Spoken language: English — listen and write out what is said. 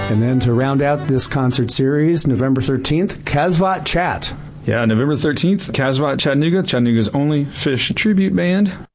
And then to round out this concert series, November 13th, Kasvot Chat. Yeah, November 13th, Kasvot Chattanooga, Chattanooga's only Phish tribute band.